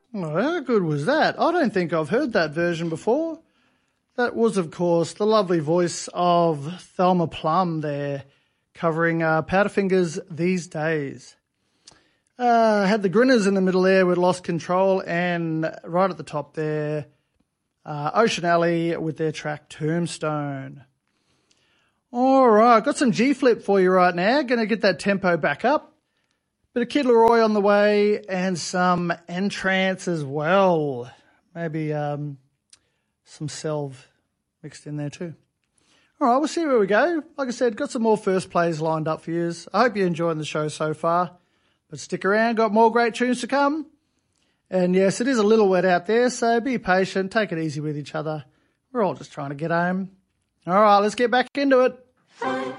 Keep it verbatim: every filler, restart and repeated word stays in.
Oh, how good was that? I don't think I've heard that version before. That was, of course, the lovely voice of Thelma Plum there, covering uh, Powderfingers These Days. Uh, had the Grinners in the middle there with Lost Control, and right at the top there, uh, Ocean Alley with their track Tombstone. All right, got some G-Flip for you right now. Going to get that tempo back up. Bit of Kid Laroi on the way and some Entrance as well. Maybe um, some Selv mixed in there too. All right, we'll see where we go. Like I said, got some more first plays lined up for you. I hope you're enjoying the show so far. But stick around, got more great tunes to come. And yes, it is a little wet out there, so be patient, take it easy with each other. We're all just trying to get home. All right, let's get back into it.